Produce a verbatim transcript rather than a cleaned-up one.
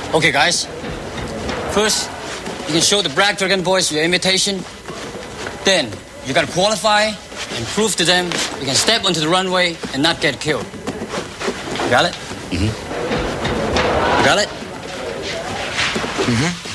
Okay, guys. First, you can show the Black Dragon boys your imitation. Then, you gotta qualify and prove to them you can step onto the runway and not get killed. You got it? Mm-hmm. You got it? Mm-hmm.